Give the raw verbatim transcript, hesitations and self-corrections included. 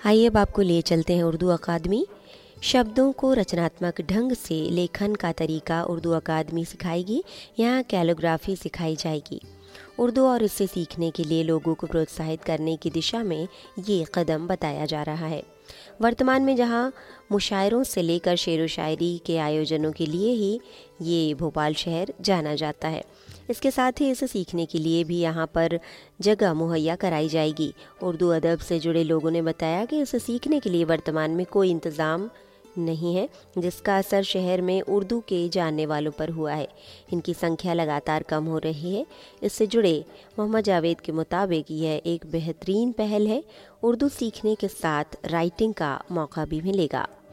आइए अब आपको ले चलते हैं उर्दू अकादमी। शब्दों को रचनात्मक ढंग से लेखन का तरीका उर्दू अकादमी सिखाएगी। यहाँ कैलोग्राफी सिखाई जाएगी। उर्दू और इससे सीखने के लिए लोगों को प्रोत्साहित करने की दिशा में ये कदम बताया जा रहा है। वर्तमान में जहाँ मुशायरों से लेकर शेर व शायरी के आयोजनों के लिए ही ये भोपाल शहर जाना जाता है, इसके साथ ही इसे सीखने के लिए भी यहाँ पर जगह मुहैया कराई जाएगी। उर्दू अदब से जुड़े लोगों ने बताया कि इसे सीखने के लिए वर्तमान में कोई इंतज़ाम नहीं है, जिसका असर शहर में उर्दू के जानने वालों पर हुआ है। इनकी संख्या लगातार कम हो रही है। इससे जुड़े मोहम्मद जावेद के मुताबिक यह एक बेहतरीन पहल है। उर्दू सीखने के साथ राइटिंग का मौका भी मिलेगा।